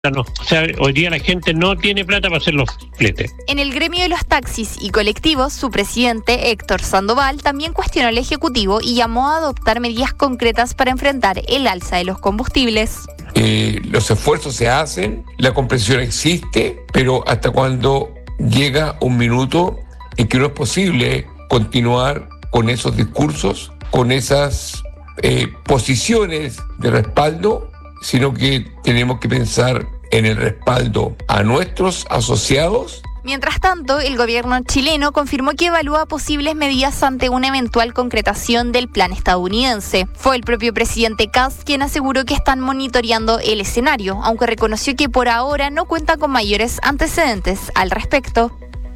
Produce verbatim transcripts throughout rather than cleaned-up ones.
No. O sea, hoy día la gente no tiene plata para hacer los fletes. En el gremio de los taxis y colectivos, su presidente, Héctor Sandoval, también cuestionó al Ejecutivo y llamó a adoptar medidas concretas para enfrentar el alza de los combustibles. Eh, los esfuerzos se hacen, la comprensión existe, pero hasta cuando llega un minuto en que no es posible continuar con esos discursos, con esas eh, posiciones de respaldo, sino que tenemos que pensar en el respaldo a nuestros asociados. Mientras tanto, el gobierno chileno confirmó que evalúa posibles medidas ante una eventual concretación del plan estadounidense. Fue el propio presidente Kast quien aseguró que están monitoreando el escenario, aunque reconoció que por ahora no cuenta con mayores antecedentes al respecto.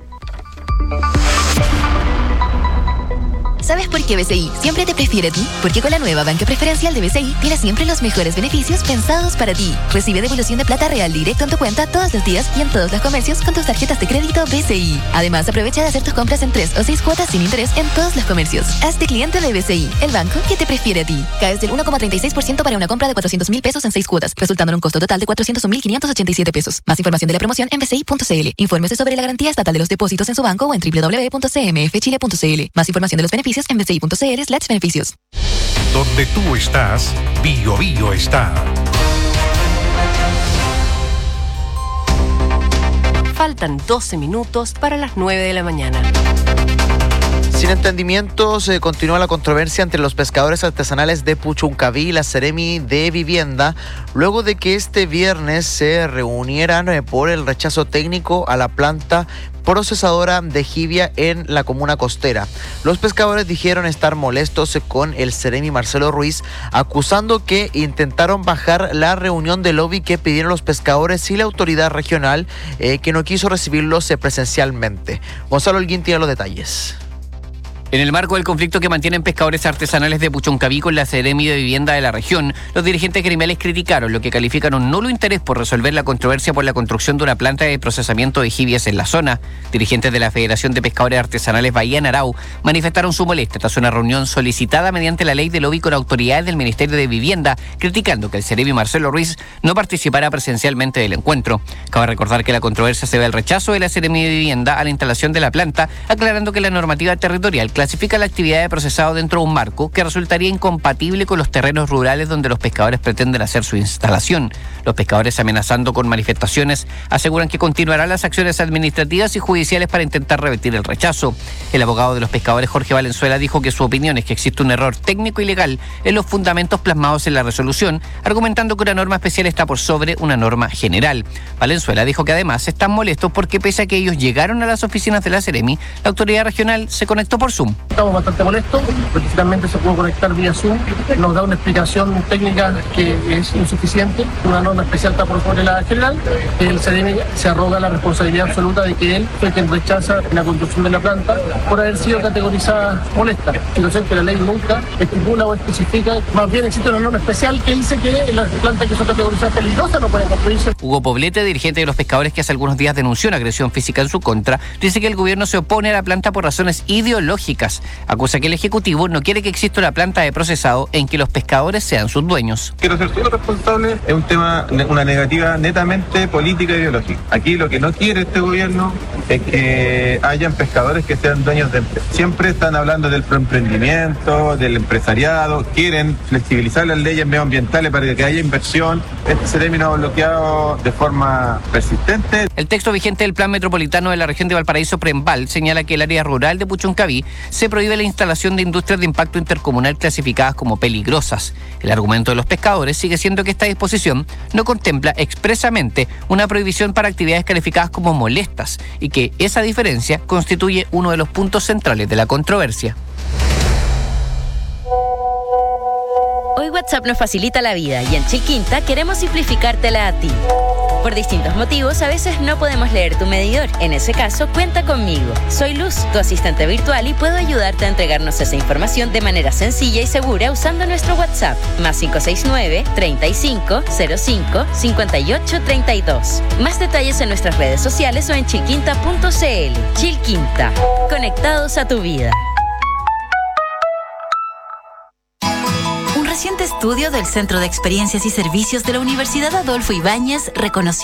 ¿Sabes por qué B C I siempre te prefiere a ti? Porque con la nueva banca preferencial de B C I tienes siempre los mejores beneficios pensados para ti. Recibe devolución de plata real directo en tu cuenta todos los días y en todos los comercios con tus tarjetas de crédito B C I. Además, aprovecha de hacer tus compras en tres o seis cuotas sin interés en todos los comercios. Hazte cliente de B C I, el banco que te prefiere a ti. Caes del uno coma treinta y seis por ciento para una compra de cuatrocientos mil pesos en seis cuotas, resultando en un costo total de cuatrocientos un mil quinientos ochenta y siete pesos. Más información de la promoción en b c i punto c l. Infórmese sobre la garantía estatal de los depósitos en su banco o en w w w punto c m f chile punto c l. Más información de los beneficios en b c i punto c l slash beneficios. Donde tú estás, Bio Bio está. Faltan doce minutos para las nueve de la mañana. Sin entendimientos, eh, continúa la controversia entre los pescadores artesanales de Puchuncaví y la Seremi de Vivienda, luego de que este viernes se reunieran eh, por el rechazo técnico a la planta procesadora de jibia en la comuna costera. Los pescadores dijeron estar molestos con el Seremi Marcelo Ruiz, acusando que intentaron bajar la reunión de lobby que pidieron los pescadores y la autoridad regional eh, que no quiso recibirlos eh, presencialmente. Gonzalo Holguín tiene los detalles. En el marco del conflicto que mantienen pescadores artesanales de Puchuncaví con la Seremi de Vivienda de la región, los dirigentes gremiales criticaron lo que califican un nulo interés por resolver la controversia por la construcción de una planta de procesamiento de jibias en la zona. Dirigentes de la Federación de Pescadores Artesanales Bahía Narau manifestaron su molestia tras una reunión solicitada mediante la ley de lobby con autoridades del Ministerio de Vivienda, criticando que el Seremi Marcelo Ruiz no participara presencialmente del encuentro. Cabe recordar que la controversia se ve al rechazo de la Seremi de Vivienda a la instalación de la planta, aclarando que la normativa territorial clasifica la actividad de procesado dentro de un marco que resultaría incompatible con los terrenos rurales donde los pescadores pretenden hacer su instalación. Los pescadores, amenazando con manifestaciones, aseguran que continuarán las acciones administrativas y judiciales para intentar revertir el rechazo. El abogado de los pescadores, Jorge Valenzuela, dijo que su opinión es que existe un error técnico y legal en los fundamentos plasmados en la resolución, argumentando que una norma especial está por sobre una norma general. Valenzuela dijo que además están molestos porque pese a que ellos llegaron a las oficinas de la Seremi, la autoridad regional se conectó por Zoom. Estamos bastante molestos porque finalmente se pudo conectar vía Zoom, nos da una explicación técnica que es insuficiente, una norma especial está por sobre la general, el C D M se arroga la responsabilidad absoluta de que él fue quien rechaza la construcción de la planta por haber sido categorizada molesta, situación que la ley nunca estipula o especifica, más bien existe una norma especial que dice que las plantas que son categorizadas peligrosas no pueden construirse. Hugo Poblete, dirigente de los pescadores que hace algunos días denunció una agresión física en su contra, dice que el gobierno se opone a la planta por razones ideológicas. Acusa que el Ejecutivo no quiere que exista una planta de procesado en que los pescadores sean sus dueños. Quiero ser solo responsable, es un tema, una negativa netamente política e ideológica. Aquí lo que no quiere este gobierno es que hayan pescadores que sean dueños de empresas. Siempre están hablando del emprendimiento, del empresariado, quieren flexibilizar las leyes medioambientales para que haya inversión. Este se termina bloqueado de forma persistente. El texto vigente del Plan Metropolitano de la región de Valparaíso Prembal señala que el área rural de Puchuncaví se prohíbe la instalación de industrias de impacto intercomunal clasificadas como peligrosas. El argumento de los pescadores sigue siendo que esta disposición no contempla expresamente una prohibición para actividades calificadas como molestas y que esa diferencia constituye uno de los puntos centrales de la controversia. Hoy WhatsApp nos facilita la vida y en Chilquinta queremos simplificártela a ti. Por distintos motivos, a veces no podemos leer tu medidor. En ese caso, cuenta conmigo. Soy Luz, tu asistente virtual, y puedo ayudarte a entregarnos esa información de manera sencilla y segura usando nuestro WhatsApp. Más cinco seis nueve, treinta y cinco, cero cinco, cincuenta y ocho, treinta y dos. Más detalles en nuestras redes sociales o en chilquinta punto c l. Chilquinta. Conectados a tu vida. reciente estudio del Centro de Experiencias y Servicios de la Universidad Adolfo Ibáñez reconoció